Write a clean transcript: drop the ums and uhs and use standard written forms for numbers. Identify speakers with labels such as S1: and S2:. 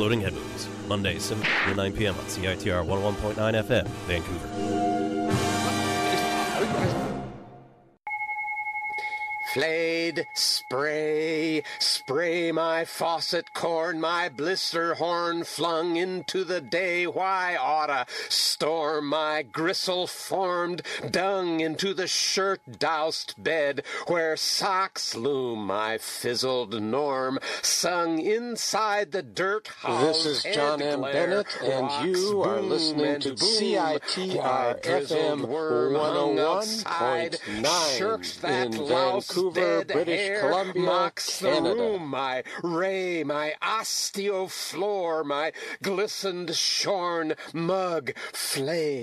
S1: Exploding Head Movies, Monday, 7 to 9 p.m. on CITR 101.9 FM, Vancouver.
S2: Flayed, spray my faucet corn, my blister horn flung into the day. Why oughta storm my gristle-formed dung into the shirt-doused bed, where socks loom my fizzled norm, sung inside the dirt house.
S3: This is John M. Bennett, and you are listening to CITR FM 101.9 in Vancouver, British Columbia, Canada.
S2: Room, my ray, my osteo floor, my glistened shorn mug, flay.